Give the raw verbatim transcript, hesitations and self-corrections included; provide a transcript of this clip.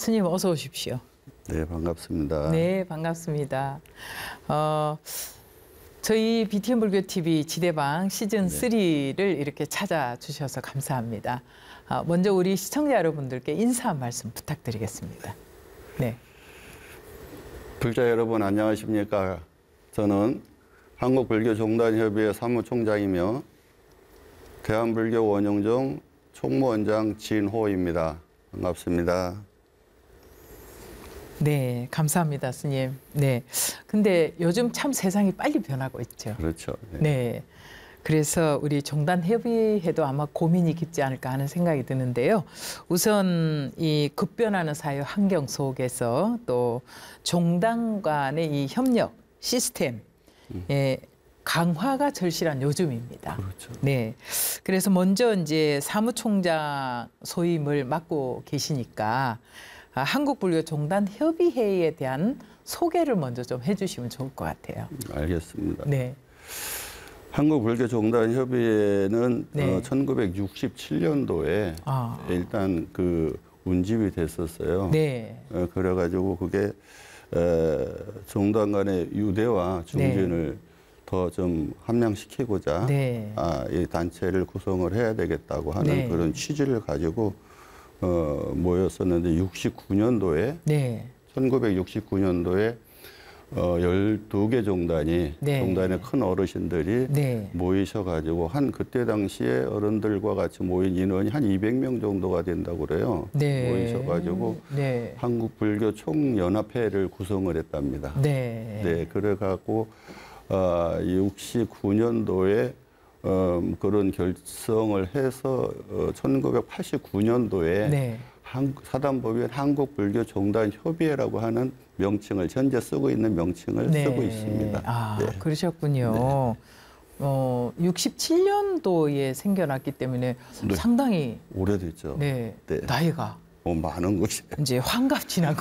스님 어서 오십시오. 네, 반갑습니다. 네, 반갑습니다. 어, 저희 비티엠 불교티비 지대방 시즌 네. 쓰리를 이렇게 찾아주셔서 감사합니다. 어, 먼저 우리 시청자 여러분들께 인사 한 말씀 부탁드리겠습니다. 네. 불자 여러분 안녕하십니까? 저는 한국불교종단협의회 사무총장이며 대한불교 원영종 총무원장 진호입니다. 반갑습니다. 네, 감사합니다, 스님. 네. 근데 요즘 참 세상이 빨리 변하고 있죠. 그렇죠. 네. 네. 그래서 우리 종단협의회도 아마 고민이 깊지 않을까 하는 생각이 드는데요. 우선 이 급변하는 사회 환경 속에서 또 종단 간의 이 협력 시스템의 음. 강화가 절실한 요즘입니다. 그렇죠. 네. 그래서 먼저 이제 사무총장 소임을 맡고 계시니까 한국불교종단협의회에 대한 소개를 먼저 좀 해주시면 좋을 것 같아요. 알겠습니다. 네. 한국불교종단협의회는 네. 어, 천구백육십칠 년도에 아. 일단 그 운집이 됐었어요. 네. 어, 그래가지고 그게 에, 종단 간의 유대와 중진을 네. 더 좀 함량시키고자 네. 아, 이 단체를 구성을 해야 되겠다고 하는 네. 그런 취지를 가지고 어, 모였었는데 육십구 년도에 네. 천구백육십구 년도에 어, 열두 개 종단이 네. 종단의 큰 어르신들이 네. 모이셔가지고 한 그때 당시에 어른들과 같이 모인 인원이 한 이백 명 정도가 된다고 그래요. 네. 모이셔가지고 네. 한국불교 총연합회를 구성을 했답니다. 네. 네, 그래갖고 어, 육십구 년도에 어, 그런 결성을 해서 어, 천구백팔십구 년도에 네. 한, 사단법인 한국불교종단협의회라고 하는 명칭을 현재 쓰고 있는 명칭을 네. 쓰고 있습니다. 아, 네. 그러셨군요. 네. 어, 육십칠 년도에 생겨났기 때문에 네. 상당히 오래됐죠. 네, 네. 나이가 뭐 많은 것이. 이제 환갑 지나고